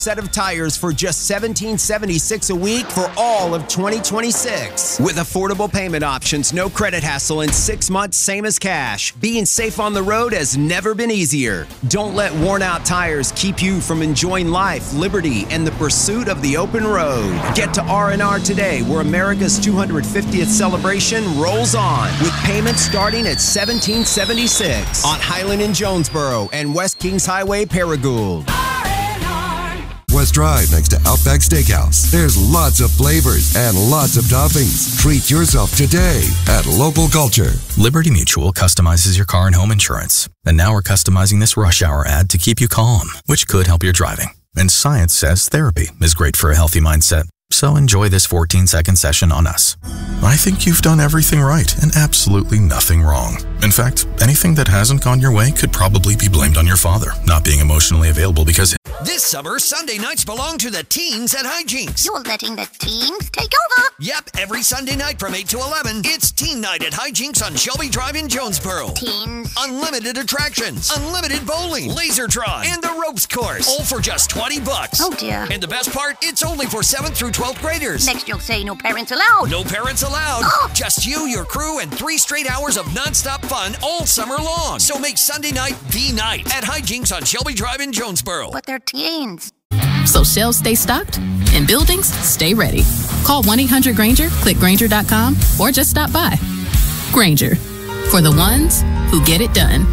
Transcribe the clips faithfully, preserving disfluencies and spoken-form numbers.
set of tires for just seventeen seventy-six a week for all of twenty twenty-six. With affordable payment options, no credit hassle, and six months same as cash. Being safe on the road has never been easier. Don't let worn out tires keep you from enjoying life, liberty, and the pursuit of the open road. Get to R and R today, where America's two hundred fiftieth celebration rolls on, with payments starting at seventeen seventy-six on Highland in Jonesboro and West Kings Highway, Paragould. West Drive next to Outback Steakhouse. There's lots of flavors and lots of toppings. Treat yourself today at Local Culture. Liberty Mutual customizes your car and home insurance. And now we're customizing this rush hour ad to keep you calm, which could help your driving. And science says therapy is great for a healthy mindset. So enjoy this fourteen second session on us. I think you've done everything right and absolutely nothing wrong. In fact, anything that hasn't gone your way could probably be blamed on your father not being emotionally available because... This summer, Sunday nights belong to the teens at Hijinks. You're letting the teens take over? Yep, every Sunday night from eight to eleven, it's Teen Night at Hijinks on Shelby Drive in Jonesboro. Teens. Unlimited attractions, unlimited bowling, Lasertron, and the ropes course, all for just twenty bucks. Oh dear. And the best part, it's only for seventh through twelfth graders. Next you'll say no parents allowed. No parents allowed. Oh. Just you, your crew, and three straight hours of nonstop fun all summer long. So make Sunday night the night at Hijinks on Shelby Drive in Jonesboro. But they're teens. So shelves stay stocked and buildings stay ready. Call one eight hundred Granger, click Granger dot com, or just stop by. Granger, for the ones who get it done.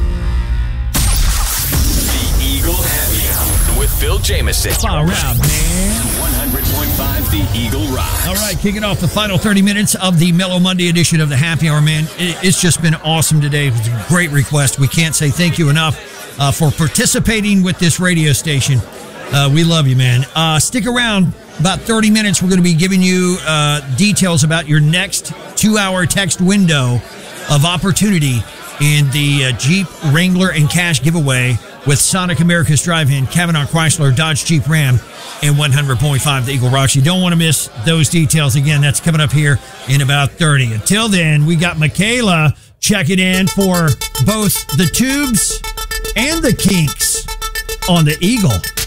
The Eagle Happy Hour with Phil Jameson. All right, man. one hundred point five The Eagle Rocks. All right, kicking off the final thirty minutes of the Mellow Monday edition of the Happy Hour, man. It's just been awesome today. It was a great request. We can't say thank you enough uh, for participating with this radio station. Uh, we love you, man. Uh, stick around. About thirty minutes, we're going to be giving you uh, details about your next two-hour text window of opportunity in the uh, Jeep Wrangler and Cash giveaway with Sonic America's Drive-In, Kavanaugh Chrysler, Dodge Jeep Ram, and one hundred point five The Eagle Rocks. You don't want to miss those details. Again, that's coming up here in about thirty. Until then, we got Michaela checking in for both the Tubes and the Kinks on the Eagle.